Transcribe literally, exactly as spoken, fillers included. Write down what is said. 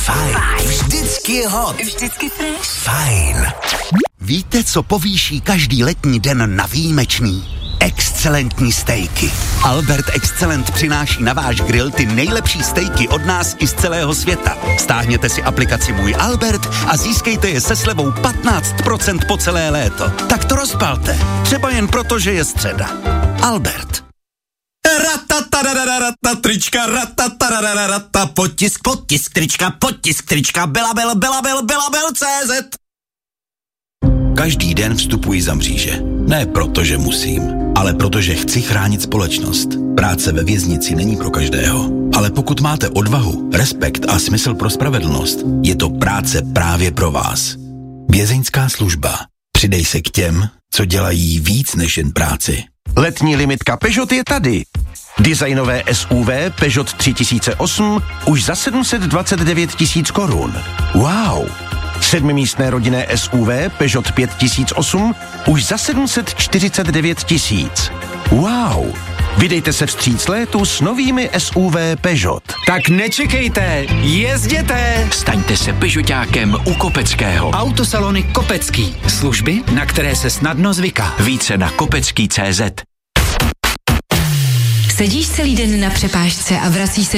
Fajn. Vždycky hot. Vždycky fresh. Fajn. Víte, co povýší každý letní den na výjimečný? Excelentní stejky. Albert Excellent přináší na váš grill ty nejlepší stejky od nás i z celého světa. Stáhněte si aplikaci Můj Albert a získejte je se slevou patnáct procent po celé léto. Tak to rozpalte. Třeba jen proto, že je středa. Albert. Ratatarararata, trička, ratatarararata, potisk, potisk, trička, potisk, trička, Belabel, Belabel, Belabel, C Z. Každý den vstupuji za mříže. Ne proto, že musím, ale proto, že chci chránit společnost. Práce ve věznici není pro každého. Ale pokud máte odvahu, respekt a smysl pro spravedlnost, je to práce právě pro vás. Vězeňská služba. Přidej se k těm, co dělají víc než jen práci. Letní limitka Peugeot je tady. Designové S U V Peugeot tři tisíce osm už za sedm set dvacet devět tisíc korun. Wow! Sedmimístné rodinné S U V Peugeot pět tisíc osm už za sedm set čtyřicet devět tisíc. Wow! Vydejte se vstříc létu s novými S U V Peugeot. Tak nečekejte, jezděte! Staňte se Peugeotákem u Kopeckého. Autosalony Kopecký. Služby, na které se snadno zvyká. Více na kopecký tečka cé zet. Sedíš celý den na přepážce a vracíš se